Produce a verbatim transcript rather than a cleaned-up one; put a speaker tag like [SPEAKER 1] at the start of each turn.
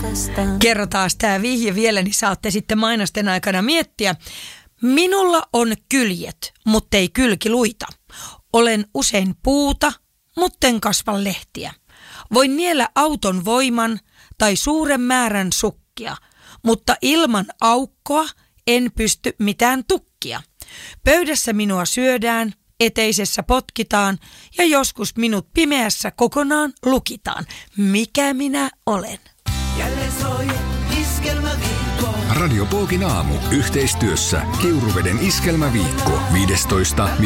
[SPEAKER 1] Kerrotaan tämä vihje vielä, niin saatte sitten mainosten aikana miettiä. Minulla on kyljet, mutta ei kylkiluita. Olen usein puuta, mutten kasva lehtiä. Voin niellä auton voiman tai suuren määrän sukkia, mutta ilman aukkoa en pysty mitään tukkia. Pöydässä minua syödään, eteisessä potkitaan ja joskus minut pimeässä kokonaan lukitaan. Mikä minä olen?
[SPEAKER 2] Jälleen soi Iskelmäviikko.
[SPEAKER 3] Radio Pookin aamu yhteistyössä Kiuruveden Iskelmäviikko viidestoista